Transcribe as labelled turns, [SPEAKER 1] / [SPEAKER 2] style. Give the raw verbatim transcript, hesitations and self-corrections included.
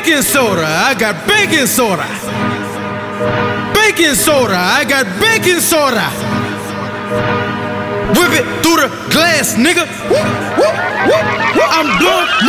[SPEAKER 1] baking soda, I got baking soda. Baking soda, I got baking soda. Whip it through the glass, nigga. Woo, woo, woo, woo. I'm blowing